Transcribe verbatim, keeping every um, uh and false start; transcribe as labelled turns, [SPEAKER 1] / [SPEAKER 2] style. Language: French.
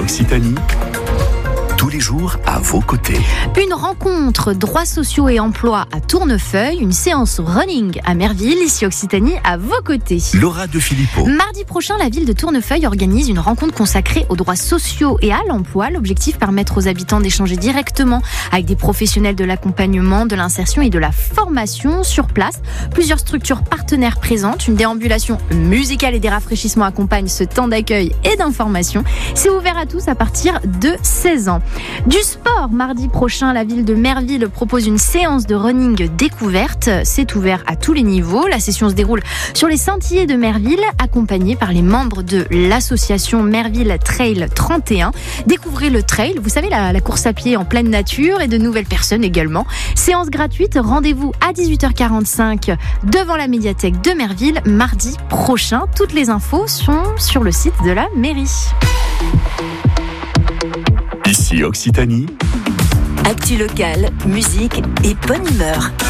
[SPEAKER 1] Occitanie, tous les jours à vos côtés.
[SPEAKER 2] Une rencontre droits sociaux et emploi à Tournefeuille, une séance running à Merville, ici Occitanie, à vos côtés.
[SPEAKER 1] Laura De Filippo.
[SPEAKER 2] Mardi prochain, la ville de Tournefeuille organise une rencontre consacrée aux droits sociaux et à l'emploi. L'objectif, permettre aux habitants d'échanger directement avec des professionnels de l'accompagnement, de l'insertion et de la formation sur place. Plusieurs structures partenaires présentes, une déambulation musicale et des rafraîchissements accompagnent ce temps d'accueil et d'information. C'est ouvert à tous à partir de seize ans. Du sport, mardi prochain, la ville de Merville propose une séance de running découverte. C'est ouvert à tous les niveaux. La session se déroule sur les sentiers de Merville, accompagnée par les membres de l'association Merville Trail trente et un. Découvrez le trail, vous savez, la, la course à pied en pleine nature et de nouvelles personnes également. Séance gratuite, rendez-vous à dix-huit heures quarante-cinq devant la médiathèque de Merville, mardi prochain. Toutes les infos sont sur le site de la mairie.
[SPEAKER 1] Ici Occitanie.
[SPEAKER 3] Actu locale, musique et bonne humeur.